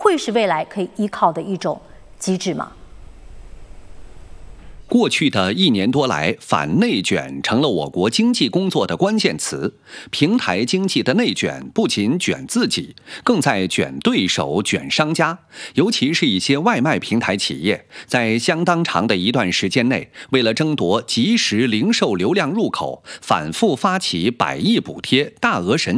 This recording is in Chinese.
会是未来可以依靠的一种机制吗？ 过去的1年多来，反内卷成了我国经济工作的关键词。平台经济的内卷不仅卷自己，更在卷对手、卷商家。尤其是一些外卖平台企业，在相当长的一段时间内，为了争夺即时零售流量入口，反复发起100亿补贴、大额审